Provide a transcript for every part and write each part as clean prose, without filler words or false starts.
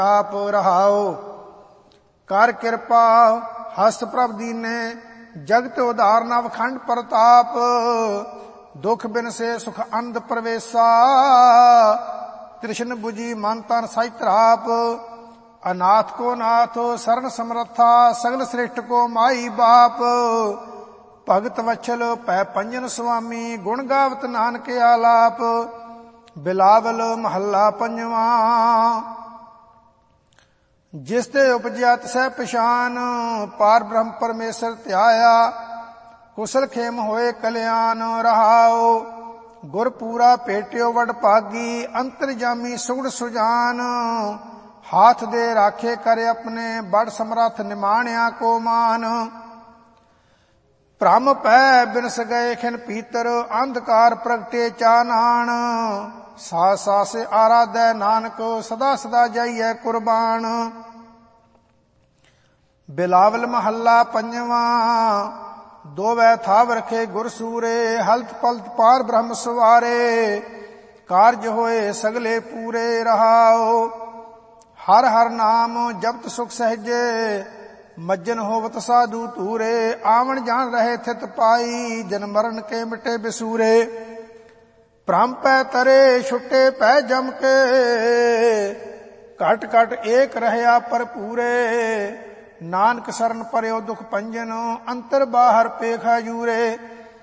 ਆਪ ਰਹਾਓ। ਕਰ ਕਿਰਪਾ ਹਸਤ ਪ੍ਰਭ ਦੀਨੇ, ਜਗਤ ਉਧਾਰ ਨਵ ਖੰਡ ਪ੍ਰਤਾਪ। ਦੁਖ ਬਿਨ ਸੇ ਸੁਖ ਅੰਧ ਪ੍ਰਵੇਸ਼ਾ, ਤ੍ਰਿਸ਼ਨ 부ਜੀ ਮਨ ਤਨ ਸਹਿ ਧਰਾਪ। ਅਨਾਥ ਕੋ ਨਾਥ ਸਰਣ ਸਮਰੱਥਾ, ਸਗਲ ਸ੍ਰਿਸ਼ਟ ਕੋ ਮਾਈ ਬਾਪ। ਭਗਤ ਵਛਲ ਪੈ ਪੰਜਨ ਸੁਆਮੀ, ਗੁਣ ਗਾਵਤ ਨਾਨਕ ਆਲਾਪ। ਬਿਲਾਵਲ ਮਹੱਲਾ ਪੰਜਵਾਂ। ਜਿਸ ਤੇ ਉਪਜਿਆ ਤਿਸੈ ਪਛਾਨ, ਪਾਰ ਬ੍ਰਹਮ ਪਰਮੇਸ਼ਰ ਧਿਆਇਆ। ਕੁਸਲ ਖੇਮ ਹੋਏ ਕਲਿਆਣ ਰਹਾਓ। ਗੁਰ ਪੂਰਾ ਭੇਟਿਓ ਵਡ ਭਾਗੀ, ਅੰਤਰਜਾਮੀ ਸੁਗੜ ਸੁਜਾਨ। ਹਾਥ ਦੇ ਰਾਖੇ ਕਰ ਆਪਣੇ, ਬੜ ਸਮਰੱਥ ਨਿਮਾਣਿਆ ਕੋ ਮਾਨ। ਭ੍ਰਮ ਪੈ ਬਿਨਸ ਗਏ ਖਿਨ ਪੀਤਰ, ਅੰਧਕਾਰ ਪ੍ਰਗਟੇ ਚਾਨਣ। ਸਾਸ ਸਾਸ ਆਰਾਧੈ ਨਾਨਕ, ਸਦਾ ਸਦਾ ਜਾਈਐ ਕੁਰਬਾਨ। ਬਿਲਾਵਲ ਮਹੱਲਾ ਪੰਜਵਾਂ। ਦੋਵੈ ਥਾਵ ਰਖੇ ਗੁਰ ਸੂਰੇ, ਹਲਤ ਪਲਤ ਪਾਰ ਬ੍ਰਹਮ ਸਵਾਰੇ। ਕਾਰਜ ਹੋਏ ਸਗਲੇ ਪੂਰੇ ਰਹਾਓ। ਹਰ ਹਰ ਨਾਮ ਜਪਤ ਸੁਖ ਸਹਿਜੇ, ਮੱਜਨ ਹੋਵਤ ਸਾਧੂ ਧੂਰੇ। ਆਵਣ ਜਾਣ ਰਹੇ ਥਿਤ ਪਾਈ, ਜਨ ਮਰਨ ਕੇ ਮਿਟੇ ਬਿਸੂਰੇ। ਭ੍ਰਮ ਪੈ ਤਰੇ ਛੁੱਟੇ ਪੈ ਜਮ ਕੇ, ਘਟ ਘਟ ਏਕ ਰਹਿਆ ਭਰਪੂਰੇ। ਨਾਨਕ ਸਰਨ ਪਰਿਓ ਦੁਖ ਭੰਜਨ, ਅੰਤਰ ਬਾਹਰ ਪੇਖਾ ਜੂਰੇ।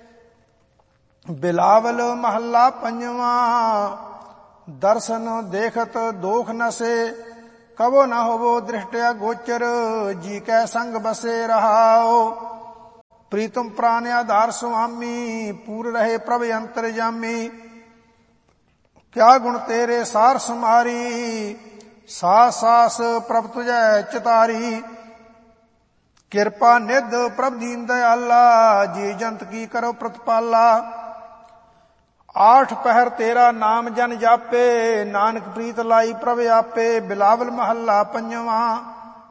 ਬਿਲਾਵਲ ਮਹੱਲਾ ਪੰਜਵਾਂ। ਦਰਸ਼ਨ ਦੇਖਤ ਦੋਖ ਨਸੇ, ਕਬੋ ਨ ਹੋਵੋ ਦ੍ਰਿਸ਼ਟਿਆ ਗੋਚਰ। ਜੀ ਕੈ ਸੰਗ ਬਸੇ ਰਹਾਓ। ਪ੍ਰੀਤਮ ਪ੍ਰਾਨ ਆਧਾਰ ਸੁਆਮੀ, ਪੂਰ ਰਹੇ ਪ੍ਰਭ ਅੰਤਰਜਾਮੀ। ਕਿਆ ਗੁਣ ਤੇਰੇ ਸਾਰ ਸੁਮਾਰੀ, ਸਾਸ ਸਾਸ ਪ੍ਰਭ ਤੁਝੈ ਚਿਤਾਰੀ। ਕਿਰਪਾ ਨਿਧ ਪ੍ਰਭ ਦੀਨ ਦਇਆਲਾ, ਜੀ ਜੰਤ ਕੀ ਕਰੋ ਪ੍ਰਤਪਾਲਾ। ਆਠ ਪਹਿਰ ਤੇਰਾ ਨਾਮ ਜਨ ਜਾਪੇ, ਨਾਨਕ ਪ੍ਰੀਤ ਲਾਈ ਪ੍ਰਭ ਆਪੇ। ਬਿਲਾਵਲ ਮਹੱਲਾ ਪੰਜਵਾਂ।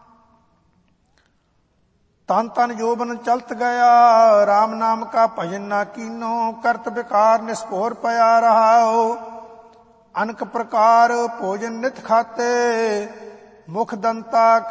ਤਨ ਤਨ ਜੋਬਨ ਚਲਤ ਗਿਆ, ਰਾਮ ਨਾਮ ਕਾ ਭਜਨ ਨਾ ਕੀਨੋ। ਕਰਤ ਵਿਕਾਰ ਨਿਸਪੋਰ ਪਿਆ ਰਹਾਓ। ਅਨਕ ਪ੍ਰਕਾਰ ਭੋਜਨ ਨਿਤ ਖਾਤੇ, ਮੁਖ ਦੰਤਾ